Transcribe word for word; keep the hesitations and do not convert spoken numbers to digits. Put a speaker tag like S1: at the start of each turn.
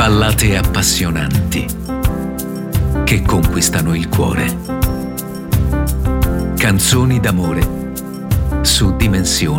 S1: Ballate appassionanti che conquistano il cuore. Canzoni d'amore su Dimensione